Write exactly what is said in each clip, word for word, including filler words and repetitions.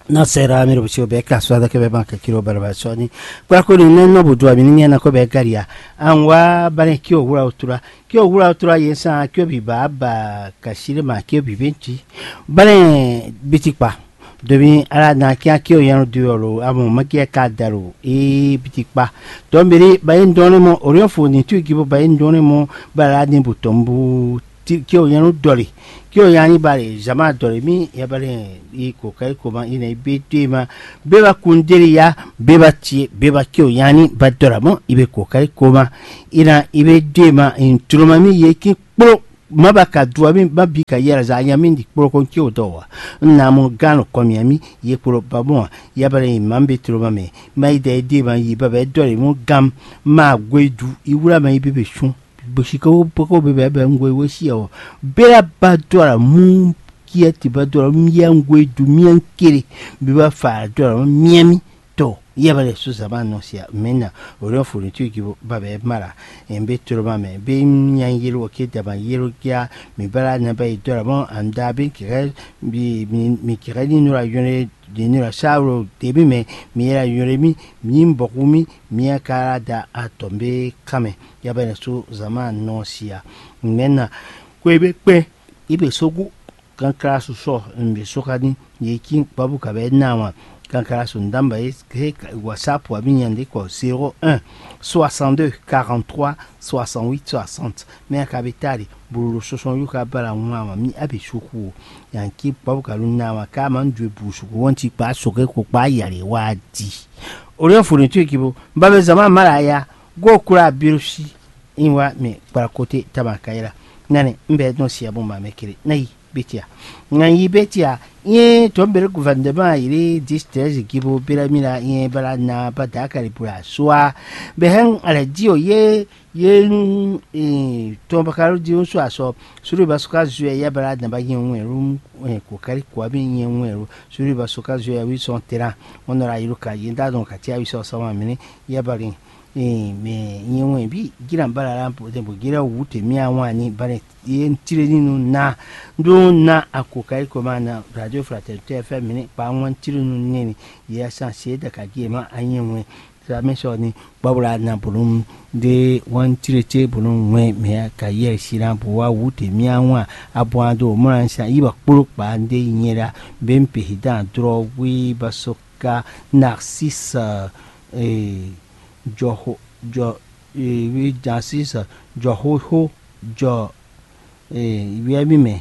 na sera mi rubucio be kaswa da ke be banka kilo barbasoni kwa ko ni no budwa mi ni na ko be garia anwa bane kyo wura utura kyo wura utura yesa kyo bi baba kashire ma kyo bi benti bane bitikpa dobi ala na kya kyo yan duoro amu makia ka daro e bitikpa to mbiri bayin doni mo orion fo ni tu gibo bayin doni mo bala ni butombu kyo yan dori kyo yani bare jama dori mi ya bare i ko kai ko ma ina bete ma beba kundiri ya beba ti beba kyo yani badora mo ibe ko kai ko ma ina ibe de ma in tuluma mi yeki pro mabaka duwa mi babi ka yera za yami di pro kon kyo dowa na mo gano ko mi ami ye pro babon ya bare mambe tuluma me mai de de ma yi baba dori mo gam ma gwedu iwura ma ibe be shun bishiko poko bebe be ngwe wosi o bela badora mu kia ti badora mia ngwe du mia nkiri biba fa dora miami to yabale susaba no sia mena oro furi tu ki babe mara embe turba me be nyangiro o kete ba yero kia mi bala na ba dora bon anda be kire bi mi kire ni nura yone de nura sauro debi me mi era yore mi mi mbokumi mi akara da atombe kame yabale su zaman no sia mena kwebe pe ibe sogu kankara su so mbe sokani yeki babu kabe nawa kankara su ndamba ke WhatsApp wa binyande ko zéro un soixante-deux quarante-trois soixante-huit soixante me kabitari buru soson yuka bala mwa mi abi shuku yanki babu kaluna wa kama ndwe bushuku wonti pa soke ko pa yare wadi ore furu tu ekibo mbabe zama maraya go kura birushi inwa me para kote tabakaira nane mbe no sia bomba mekiri nayi betia ngai betia ye tombere gouvernement ile distress kibo piramida ye bala na pataka lipura soa behen ala dio ye ye eh tomba karo dio so aso suri basuka zue ya bala na ba ye nweru ko kari ko abi ye nweru suri basuka zue wi son terrain onora iruka yinda don katia wi so sama mini ya bari eh me yenwe bi gira mbala lampo tembo gira wute mi awani bare yen tireni no na ndo na akokai ko mana radio fraternité F M ni pa won tirenu nini ya san se da ka gema anyenwe sa me so ni babula na bulum de won tirete bulum we me ka ye sira bo wa wute mi awan aboado mo ran sa iba kporo pa nde nyera bempe hidan dro wi basoka narcisse eh Joho jo eh wi jasisa joho ho jo eh wi abi me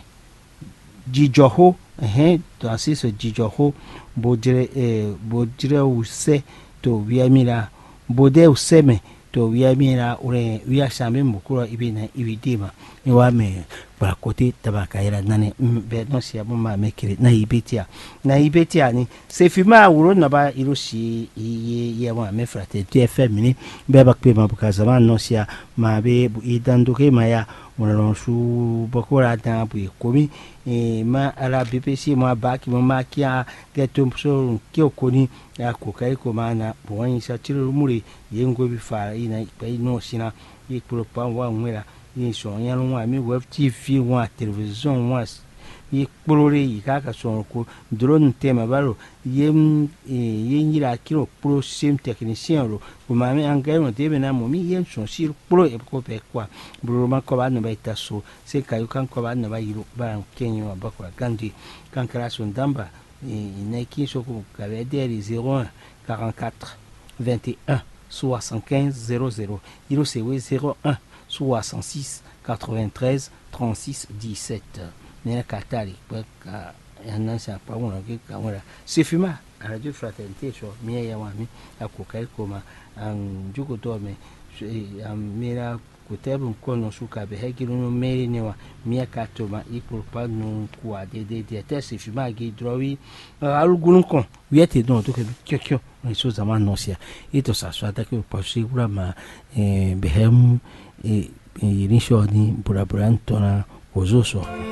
jijoho eh jasisa jijoho bodire eh bodire use to wi amira bode useme to wi amira ure wi ashambe mukura ibina ibidima ni wa me para kote tabakaira nane be no sia bomba mekire na ibetia na ibetia ni se fima wuro na ba irushi ye ye wa me frate T F M ni be ba pe ma bukaza ma no sia ma be idanduke maya wona su bokora ta bu komi e ma ala B P C ma ba ki ma kia getum so ki okoni ya ko kai ko mana bo yin sa tiru muri yengo bi fa ina pe no sina ye pro pa wa nwera ni so yan wa mi web T V wa television wa yi kpolore yi kaka so ko drone tema baro yem ye nyira kilo pro sim technicien ro ko ma mi angai no tebe na mo mi yen so sir pro e ko pe kwa bro ma ko ba no ba itaso se kayu kan ko ba no ba yiro ba kenyo ba ko gandi kan kra so ndamba ne ki so ko ka be der zéro un quarante-quatre vingt et un soixante-quinze zéro zéro yiro se we zéro un soixante-six quatre-vingt-treize trente-six dix-sept nena katari ka yanansa pa wona ke ka wona se fima radio fraternité so mi ya wami akokai koma an jugo to me am mira kutebu kono suka be hegiru no meri newa mi ka to ma ipur pa no kwa de de de te se fima gi drowi algunu kon wiete don to ke kyokyo so zaman no sia ito sa so ata ke pa sigura ma eh behem e inisho ni pura pura ntona ozoso